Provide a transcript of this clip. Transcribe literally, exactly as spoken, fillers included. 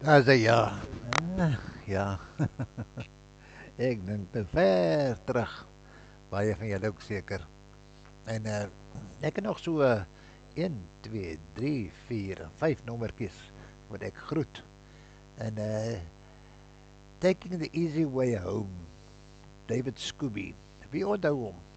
Daar sê ja. Ah, ja, ek dink te ver terug. Baie van julle ook seker. En uh, ek het nog so uh, een, twee, drie, vier, vyf nommertjies wat ek groet. En uh Taking the Easy Way Home, David Scooby. Wie onthou hom?